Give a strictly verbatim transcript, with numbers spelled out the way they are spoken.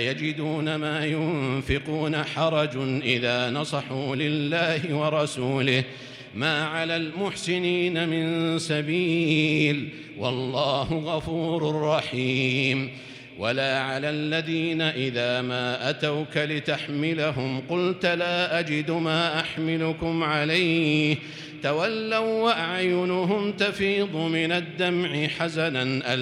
يجدون ما ينفقون حرج إذا نصحوا لله ورسوله ما على المحسنين من سبيل والله غفور رحيم. ولا على الذين إذا ما أتوك لتحملهم قلت لا أجد ما أحملكم عليه تولوا وأعينهم تفيض من الدمع حزنا